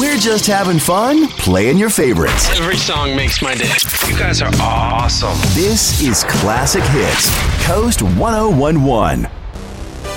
We're just having fun playing your favorites. Every song makes my day. You guys are awesome. This is Classic Hits, Coast 1011.